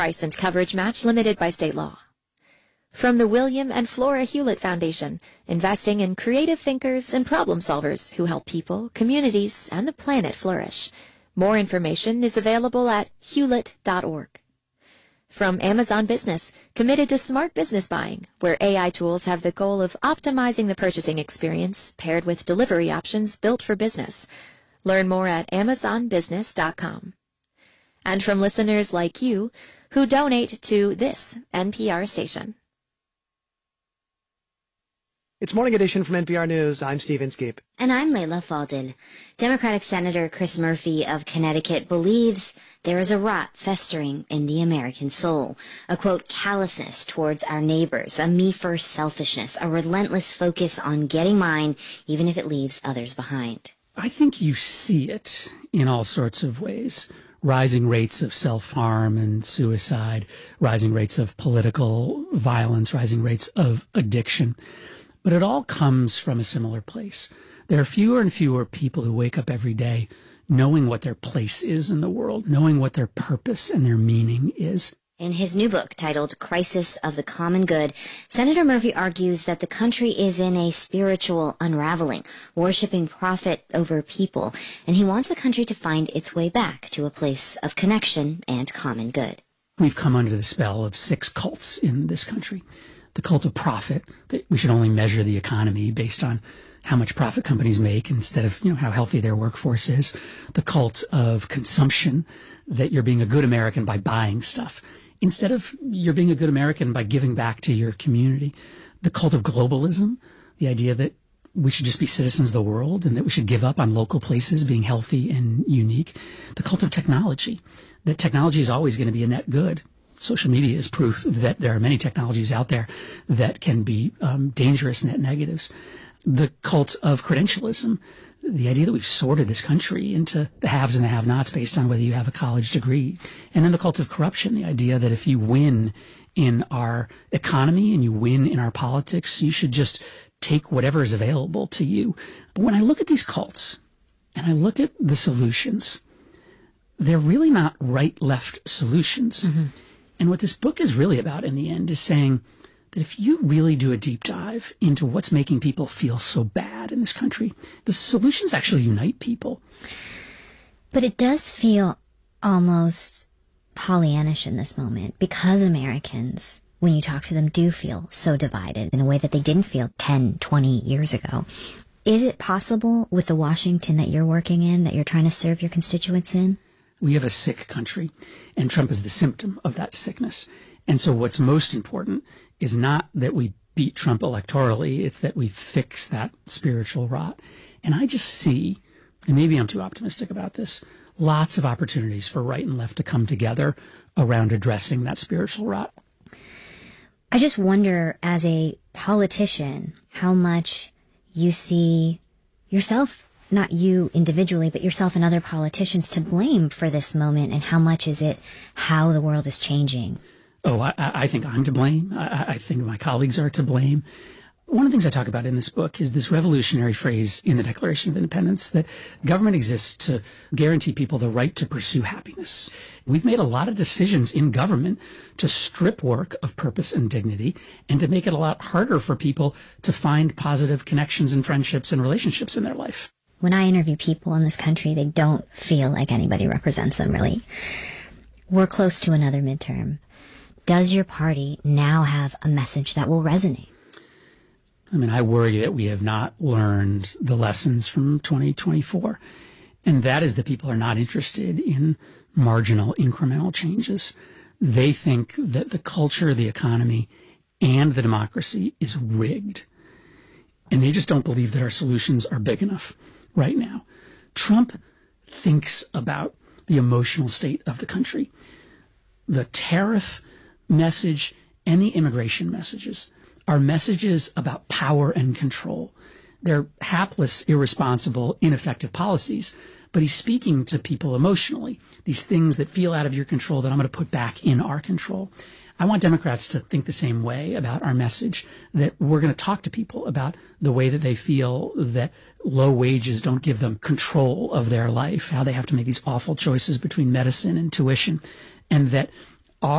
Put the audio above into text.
price and coverage match limited by state law. From the William and Flora Hewlett Foundation, investing in creative thinkers and problem solvers who help people, communities, and the planet flourish. More information is available at hewlett.org. From Amazon Business, committed to smart business buying, where AI tools have the goal of optimizing the purchasing experience paired with delivery options built for business. Learn more at amazonbusiness.com. And from listeners like you who donate to this NPR station. It's Morning Edition from NPR News. I'm Steve Inskeep. And I'm Layla Falden. Democratic Senator Chris Murphy of Connecticut believes there is a rot festering in the American soul. A, quote, callousness towards our neighbors, a me-first selfishness, a relentless focus on getting mine, even if it leaves others behind. I think you see it in all sorts of ways. Rising rates of self-harm and suicide, rising rates of political violence, rising rates of addiction. But it all comes from a similar place. There are fewer and fewer people who wake up every day knowing what their place is in the world, knowing what their purpose and their meaning is. In his new book titled Crisis of the Common Good, Senator Murphy argues that the country is in a spiritual unraveling, worshiping profit over people, and he wants the country to find its way back to a place of connection and common good. We've come under the spell of 6 cults in this country. The cult of profit, that we should only measure the economy based on how much profit companies make instead of, how healthy their workforce is. The cult of consumption, that you're being a good American by buying stuff instead of you're being a good American by giving back to your community. The cult of globalism, the idea that we should just be citizens of the world and that we should give up on local places being healthy and unique. The cult of technology, that technology is always going to be a net good. Social media is proof that there are many technologies out there that can be dangerous net negatives. The cult of credentialism, the idea that we've sorted this country into the haves and the have-nots based on whether you have a college degree. And then the cult of corruption, the idea that if you win in our economy and you win in our politics, you should just take whatever is available to you. But when I look at these cults and I look at the solutions, they're really not right-left solutions. Mm-hmm. And what this book is really about in the end is saying that if you really do a deep dive into what's making people feel so bad in this country, the solutions actually unite people. But it does feel almost Pollyannish in this moment because Americans, when you talk to them, do feel so divided in a way that they didn't feel 10, 20 years ago. Is it possible with the Washington that you're working in, that you're trying to serve your constituents in? We have a sick country, and Trump is the symptom of that sickness. And so what's most important is not that we beat Trump electorally, it's that we fix that spiritual rot. And I just see, and maybe I'm too optimistic about this, lots of opportunities for right and left to come together around addressing that spiritual rot. I just wonder, as a politician, how much you see yourself, not you individually, but yourself and other politicians, to blame for this moment, and how much is it how the world is changing? Oh, I think I'm to blame. I think my colleagues are to blame. One of the things I talk about in this book is this revolutionary phrase in the Declaration of Independence that government exists to guarantee people the right to pursue happiness. We've made a lot of decisions in government to strip work of purpose and dignity and to make it a lot harder for people to find positive connections and friendships and relationships in their life. When I interview people in this country, they don't feel like anybody represents them, really. We're close to another midterm. Does your party now have a message that will resonate? I mean, I worry that we have not learned the lessons from 2024. And that is that people are not interested in marginal, incremental changes. They think that the culture, the economy, and the democracy is rigged. And they just don't believe that our solutions are big enough right now. Trump thinks about the emotional state of the country. The tariff message and the immigration messages are messages about power and control. They're hapless, irresponsible, ineffective policies, but he's speaking to people emotionally, these things that feel out of your control that I'm going to put back in our control. I want Democrats to think the same way about our message, that we're going to talk to people about the way that they feel that low wages don't give them control of their life, how they have to make these awful choices between medicine and tuition, and that